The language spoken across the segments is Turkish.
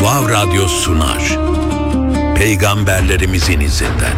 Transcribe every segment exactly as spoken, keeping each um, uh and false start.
Vav Radyo sunar. Peygamberlerimizin izinden.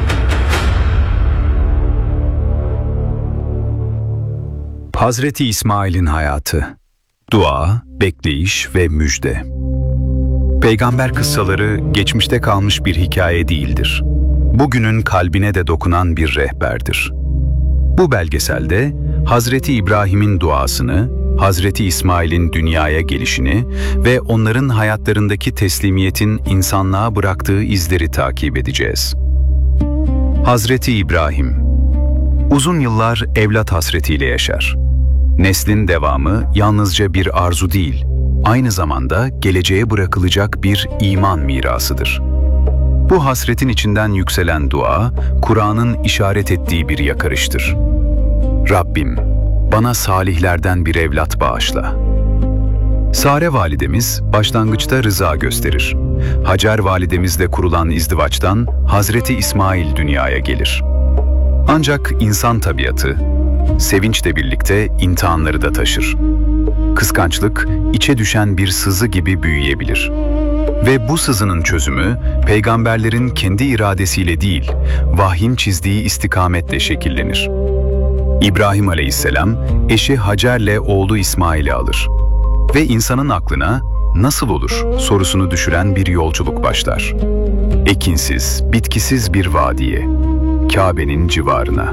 Hazreti İsmail'in hayatı, dua, bekleyiş ve müjde. Peygamber kıssaları geçmişte kalmış bir hikaye değildir. Bugünün kalbine de dokunan bir rehberdir. Bu belgeselde Hazreti İbrahim'in duasını, Hazreti İsmail'in dünyaya gelişini ve onların hayatlarındaki teslimiyetin insanlığa bıraktığı izleri takip edeceğiz. Hazreti İbrahim, uzun yıllar evlat hasretiyle yaşar. Neslin devamı yalnızca bir arzu değil, aynı zamanda geleceğe bırakılacak bir iman mirasıdır. Bu hasretin içinden yükselen dua, Kur'an'ın işaret ettiği bir yakarıştır. Rabbim, bana salihlerden bir evlat bağışla. Sare validemiz başlangıçta rıza gösterir. Hacer validemizle kurulan izdivaçtan Hazreti İsmail dünyaya gelir. Ancak insan tabiatı, sevinçle birlikte imtihanları da taşır. Kıskançlık, içe düşen bir sızı gibi büyüyebilir. Ve bu sızının çözümü, peygamberlerin kendi iradesiyle değil, vahyin çizdiği istikametle şekillenir. İbrahim Aleyhisselam, eşi Hacer'le oğlu İsmail'i alır. Ve insanın aklına, nasıl olur sorusunu düşüren bir yolculuk başlar. Ekinsiz, bitkisiz bir vadiye, Kabe'nin civarına.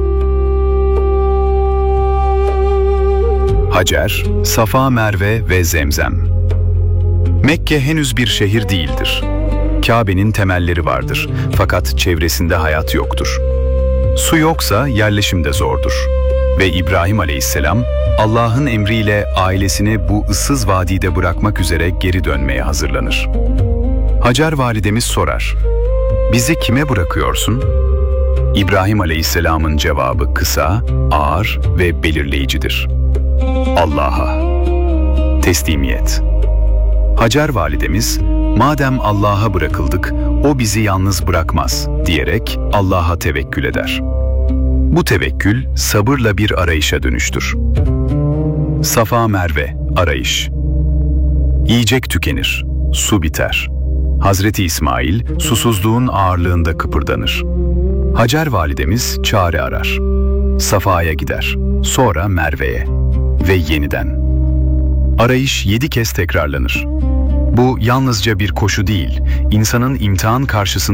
Hacer, Safa Merve ve Zemzem. Mekke henüz bir şehir değildir. Kabe'nin temelleri vardır, fakat çevresinde hayat yoktur. Su yoksa yerleşim de zordur. Ve İbrahim Aleyhisselam, Allah'ın emriyle ailesini bu ıssız vadide bırakmak üzere geri dönmeye hazırlanır. Hacer validemiz sorar, "Bizi kime bırakıyorsun?" İbrahim Aleyhisselam'ın cevabı kısa, ağır ve belirleyicidir. Allah'a. Teslimiyet. Hacer validemiz, "Madem Allah'a bırakıldık, O bizi yalnız bırakmaz," diyerek Allah'a tevekkül eder. Bu tevekkül sabırla bir arayışa dönüştür. Safa Merve, arayış. Yiyecek tükenir, su biter. Hazreti İsmail, susuzluğun ağırlığında kıpırdanır. Hacer validemiz çare arar. Safa'ya gider, sonra Merve'ye ve yeniden. Arayış yedi kez tekrarlanır. Bu yalnızca bir koşu değil, insanın imtihan karşısında